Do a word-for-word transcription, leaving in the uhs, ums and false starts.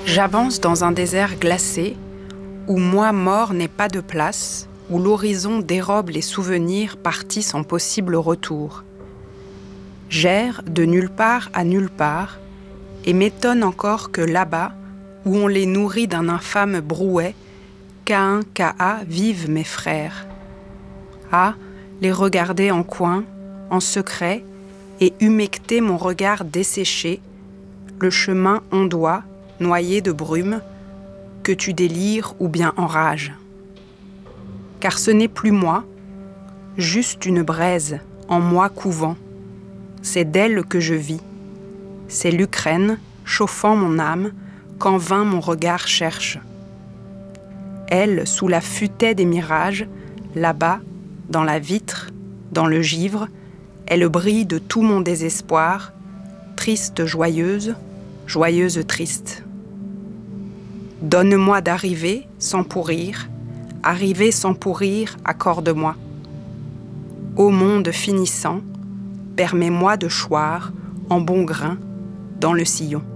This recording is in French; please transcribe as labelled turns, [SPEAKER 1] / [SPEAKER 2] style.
[SPEAKER 1] J'avance dans un désert glacé, où moi mort n'ai pas de place, où l'horizon dérobe les souvenirs partis sans possible retour. J'erre de nulle part à nulle part, et m'étonne encore que là-bas, où on les nourrit d'un infâme brouet, Caïn, Caïa vivent mes frères. À les regarder en coin, en secret, et humecter mon regard desséché, le chemin ondoie, noyé de brume, que tu délires ou bien enrages. Car ce n'est plus moi, juste une braise en moi couvant. C'est d'elle que je vis. C'est l'Ukraine chauffant mon âme qu'en vain mon regard cherche. Elle, sous la futaie des mirages, là-bas, dans la vitre, dans le givre, elle brille de tout mon désespoir, triste joyeuse, joyeuse triste. Donne-moi d'arriver sans pourrir, arriver sans pourrir, accorde-moi. Ô monde finissant, permets-moi de choir en bon grain dans le sillon.